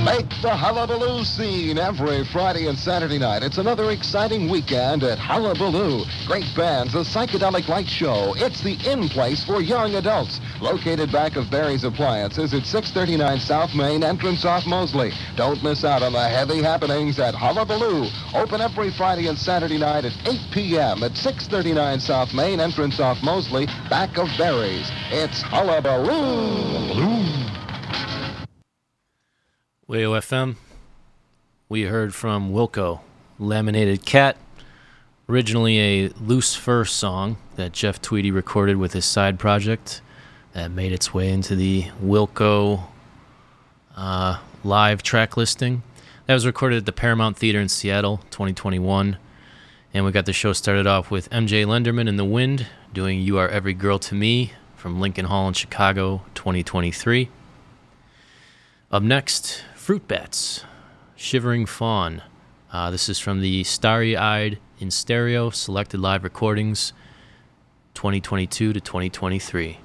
Make the Hullabaloo scene every Friday and Saturday night. It's another exciting weekend at Hullabaloo. Great bands, a psychedelic light show. It's the in-place for young adults. Located back of Barry's Appliances at 639 South Main, entrance off Mosley. Don't miss out on the heavy happenings at Hullabaloo. Open every Friday and Saturday night at 8 p.m. at 639 South Main, entrance off Mosley, back of Barry's. It's Hullabaloo. WAYO FM, we heard from Wilco, Laminated Cat, originally a Loose Fur song that Jeff Tweedy recorded with his side project that made its way into the Wilco live track listing. That was recorded at the Paramount Theater in Seattle, 2021, and we got the show started off with MJ Lenderman and The Wind doing You Are Every Girl to Me from Lincoln Hall in Chicago, 2023. Up next, Fruit Bats, Shivering Fawn. This is from the Starry Eyed in Stereo Selected Live Recordings, 2022 to 2023.